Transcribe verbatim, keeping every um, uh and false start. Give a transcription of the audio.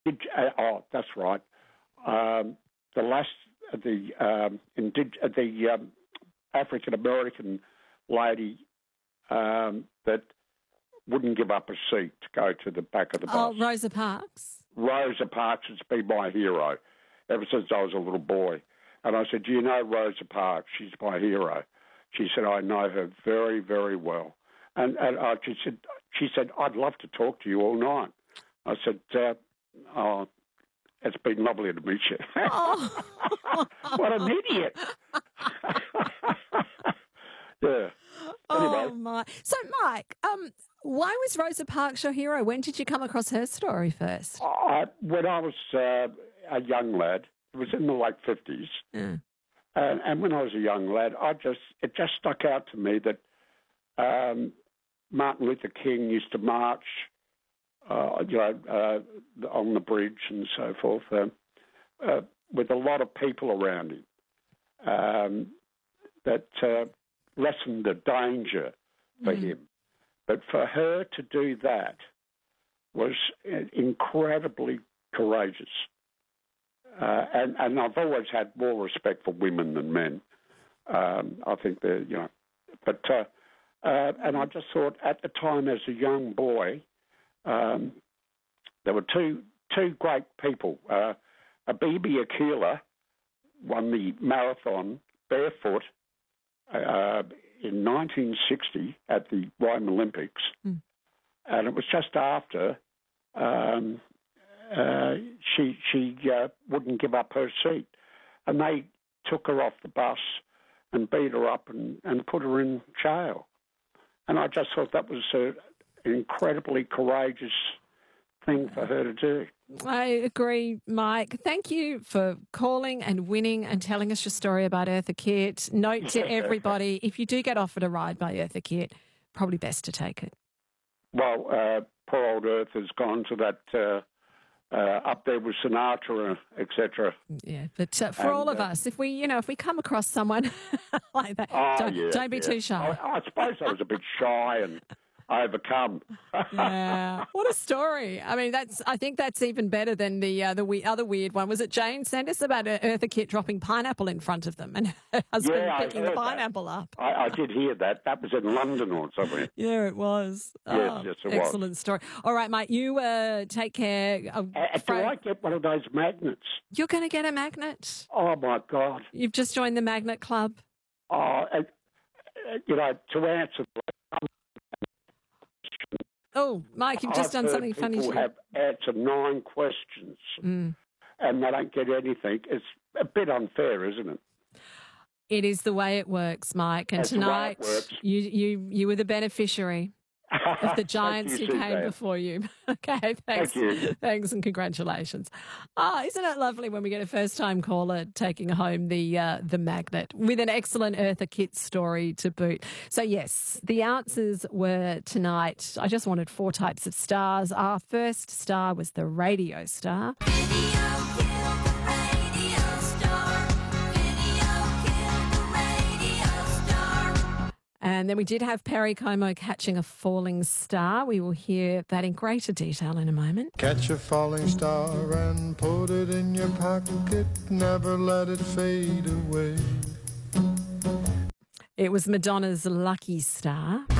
Did, uh, oh, that's right. Um, the last, the um, indig- the um, African American lady um, that wouldn't give up a seat to go to the back of the bus. Oh, Rosa Parks. Rosa Parks has been my hero ever since I was a little boy. And I said, do you know Rosa Parks? She's my hero. She said, I know her very, very well. And, and uh, she said, she said, I'd love to talk to you all night. I said, uh, oh, it's been lovely to meet you. Oh. What an idiot. Yeah. Anyway. Oh, my. So, Mike, um, why was Rosa Parks your hero? When did you come across her story first? I, when I was uh, a young lad, it was in the late fifties, Yeah. and, and when I was a young lad, I just it just stuck out to me that um, Martin Luther King used to march, uh, you know, uh, on the bridge and so forth, uh, uh, with a lot of people around him. Um, that uh, lessened the danger for mm. him. But for her to do that was incredibly courageous. Uh, and, and I've always had more respect for women than men. Um, I think they're, you know, but, uh, uh, and I just thought at the time as a young boy, um, there were two two great people. Uh, Abebe Akila won the marathon barefoot uh, in nineteen sixty at the Rome Olympics, mm. and it was just after um, uh, she she uh, wouldn't give up her seat, and they took her off the bus and beat her up and, and put her in jail. And I just thought that was a, an incredibly courageous thing for her to do. I agree, Mike. Thank you for calling and winning and telling us your story about Eartha Kitt. Note to everybody, if you do get offered a ride by Eartha Kitt, probably best to take it. Well, uh, poor old Eartha's gone to that uh, uh, up there with Sinatra, et cetera. Yeah, but uh, for and, all of uh, us, if we, you know, if we come across someone like that, oh, don't, yeah, don't be yeah. too shy. I, I suppose I was a bit shy and overcome. Yeah, what a story! I mean, that's. I think that's even better than the uh, the we, other weird one. Was it Jane sent us about Eartha Kitt dropping pineapple in front of them and her husband yeah, picking the pineapple that. up? I, I did hear that. That was in London or something. Yeah, it was. Yes, oh, yes, it excellent was. story. All right, mate, you uh, take care. Uh, uh, do I get one of those magnets? You're going to get a magnet. Oh my God! You've just joined the Magnet Club. Oh, uh, you know, to answer. Oh, Mike, you've just I've done something people funny. People have answered nine questions mm. and they don't get anything. It's a bit unfair, isn't it? It is the way it works, Mike. And That's tonight, the way it works. you you you were the beneficiary of the giants who came Suzanne. before you. Okay, thanks. Thank you. Thanks and congratulations. Ah, isn't it lovely when we get a first-time caller taking home the uh, the magnet with an excellent Eartha Kitt story to boot? So, yes, the answers were tonight. I just wanted four types of stars. Our first star was the radio star. And then we did have Perry Como catching a falling star. We will hear that in greater detail in a moment. Catch a falling star and put it in your pocket. Never let it fade away. It was Madonna's Lucky Star.